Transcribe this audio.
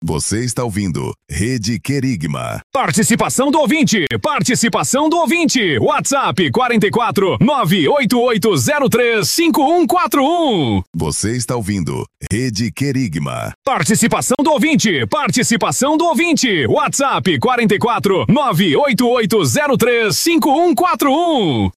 Você está ouvindo Rede Querigma. Participação do ouvinte. Participação do ouvinte. WhatsApp 44 98803 5141. Você está ouvindo Rede Querigma. Participação do ouvinte. Participação do ouvinte. WhatsApp 44 98803 5141.